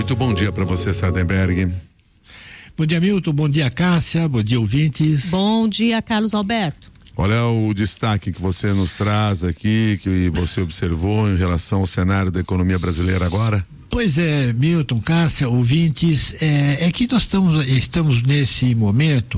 Muito bom dia para você, Sardenberg. Bom dia, Milton. Bom dia, Cássia. Bom dia, ouvintes. Bom dia, Carlos Alberto. Qual é o destaque que você nos traz aqui, que você observou em relação ao cenário da economia brasileira agora? Pois é, Milton, Cássia, ouvintes, é que nós estamos nesse momento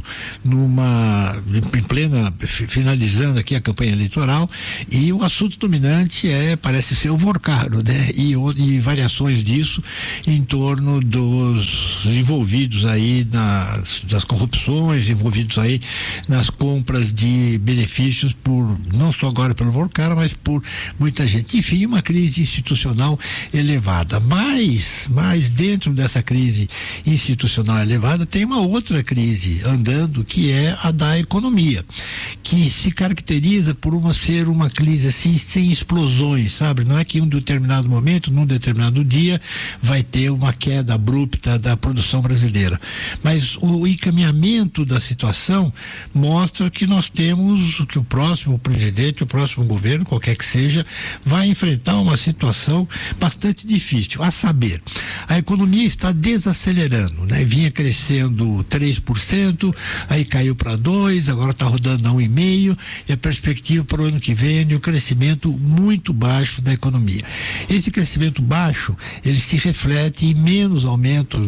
em plena, finalizando aqui a campanha eleitoral, e o assunto dominante parece ser o Vorcaro, né? E variações disso em torno dos envolvidos aí das corrupções, envolvidos aí nas compras de benefícios não só agora pelo Vorcaro, mas por muita gente. Enfim, uma crise institucional elevada. Mas dentro dessa crise institucional elevada tem uma outra crise andando, que é a da economia, que se caracteriza por ser uma crise assim sem explosões, sabe? Não é que em um determinado momento, num determinado dia, vai ter uma queda abrupta da produção brasileira, mas o encaminhamento da situação mostra que nós temos que o próximo presidente, o próximo governo, qualquer que seja, vai enfrentar uma situação bastante difícil. A saber, a economia está desacelerando, né? Vinha crescendo 3%, aí caiu para 2%, agora está rodando a 1,5%, e a perspectiva para o ano que vem é de um crescimento muito baixo da economia. Esse crescimento baixo, ele se reflete em menos aumento,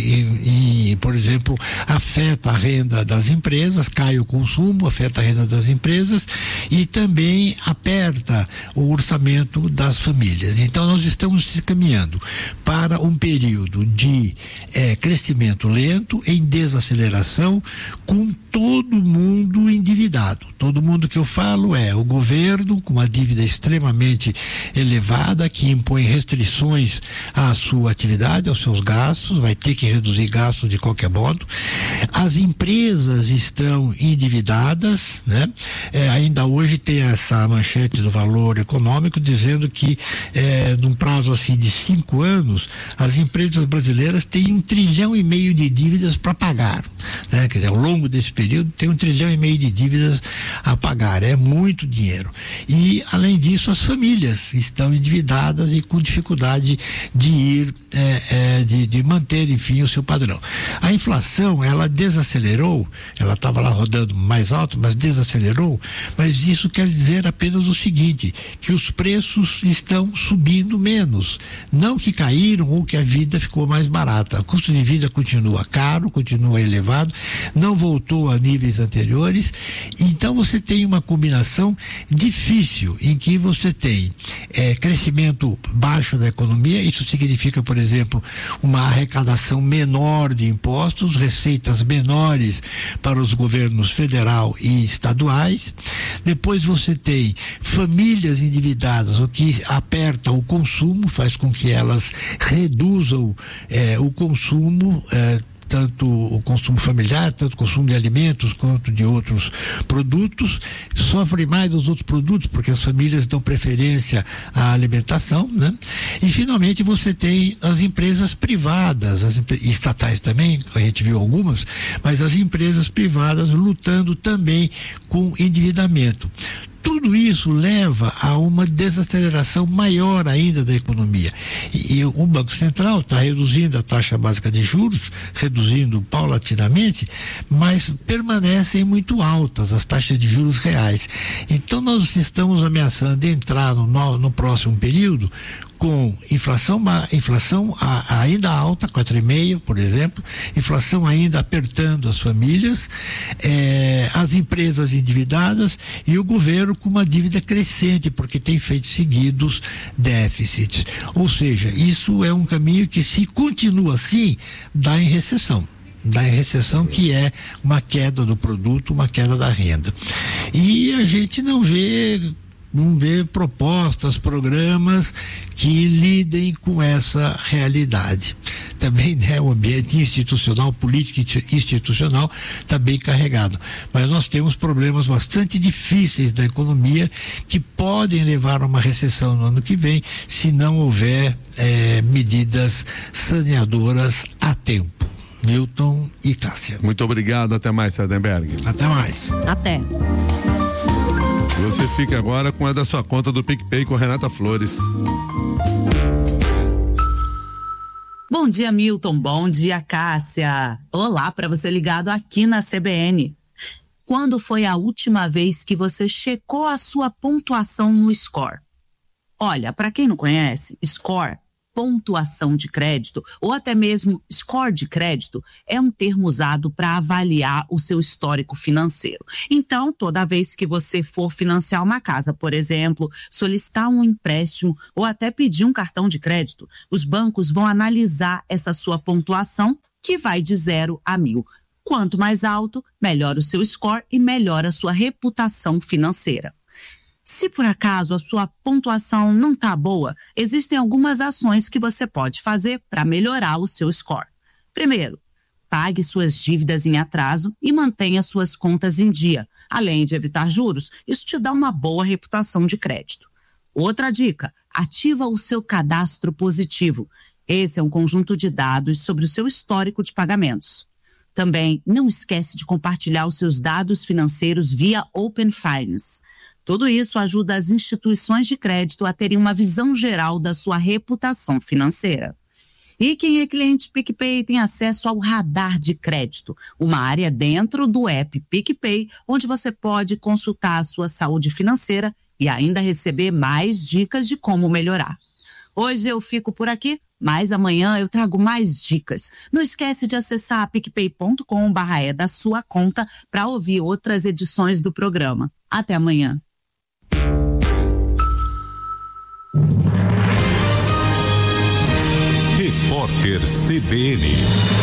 por exemplo, afeta a renda das empresas, cai o consumo, afeta a renda das empresas e também aperta o orçamento das famílias. Então nós estamos se caminhando para um período de crescimento lento, em desaceleração, com todo mundo endividado. Todo mundo que eu falo é o governo com uma dívida extremamente elevada, que impõe restrições à sua atividade, aos seus gastos, vai ter que reduzir gastos de qualquer modo. As empresas estão endividadas, né? Ainda hoje tem essa manchete do Valor Econômico dizendo que num prazo assim de 5 anos, as empresas brasileiras têm 1,5 trilhão de dívidas para pagar, né? Quer dizer, ao longo desse período tem 1,5 trilhão de dívidas a pagar, é muito dinheiro. E além disso, as famílias estão endividadas e com dificuldade de de manter, enfim, o seu padrão. A inflação, ela desacelerou, ela estava lá rodando mais alto, mas desacelerou, mas isso quer dizer apenas o seguinte, que os preços estão subindo menos, não que caíram ou que a vida ficou mais barata. O custo de vida continua caro, continua elevado, não voltou a níveis anteriores, então você tem uma combinação difícil em que você tem crescimento baixo da economia. Isso significa, por exemplo, uma arrecadação menor de impostos, receitas menores para os governos federal e estaduais. Depois você tem famílias endividadas, o que aperta o consumo, faz com que elas reduzam o consumo, tanto o consumo familiar, tanto o consumo de alimentos quanto de outros produtos. Sofre mais dos outros produtos porque as famílias dão preferência à alimentação, né? E finalmente você tem as empresas privadas, estatais também, a gente viu algumas, mas as empresas privadas lutando também com endividamento. Tudo isso leva a uma desaceleração maior ainda da economia. E o Banco Central está reduzindo a taxa básica de juros, reduzindo paulatinamente, mas permanecem muito altas as taxas de juros reais. Então nós estamos ameaçando entrar no próximo período com inflação ainda alta, 4,5%, por exemplo, inflação ainda apertando as famílias, as empresas endividadas e o governo com uma dívida crescente, porque tem feito seguidos déficits. Ou seja, isso é um caminho que, se continua assim, dá em recessão. Que é uma queda do produto, uma queda da renda. E a gente não vê propostas, programas que lidem com essa realidade. Também, né, o ambiente institucional, político institucional está bem carregado. Mas nós temos problemas bastante difíceis da economia que podem levar a uma recessão no ano que vem, se não houver medidas saneadoras a tempo. Milton e Cássia. Muito obrigado, até mais, Sardenberg. Até mais. Até. Você fica agora com a da sua conta do PicPay com a Renata Flores. Bom dia, Milton. Bom dia, Cássia. Olá para você ligado aqui na CBN. Quando foi a última vez que você checou a sua pontuação no score? Olha, para quem não conhece, score, pontuação de crédito ou até mesmo score de crédito é um termo usado para avaliar o seu histórico financeiro. Então, toda vez que você for financiar uma casa, por exemplo, solicitar um empréstimo ou até pedir um cartão de crédito, os bancos vão analisar essa sua pontuação, que vai de 0 a 1000. Quanto mais alto, melhor o seu score e melhor a sua reputação financeira. Se por acaso a sua pontuação não está boa, existem algumas ações que você pode fazer para melhorar o seu score. Primeiro, pague suas dívidas em atraso e mantenha suas contas em dia. Além de evitar juros, isso te dá uma boa reputação de crédito. Outra dica, ativa o seu cadastro positivo. Esse é um conjunto de dados sobre o seu histórico de pagamentos. Também não esquece de compartilhar os seus dados financeiros via Open Finance. Tudo isso ajuda as instituições de crédito a terem uma visão geral da sua reputação financeira. E quem é cliente PicPay tem acesso ao Radar de Crédito, uma área dentro do app PicPay, onde você pode consultar a sua saúde financeira e ainda receber mais dicas de como melhorar. Hoje eu fico por aqui, mas amanhã eu trago mais dicas. Não esquece de acessar picpay.com/é da sua conta para ouvir outras edições do programa. Até amanhã. Repórter CBN.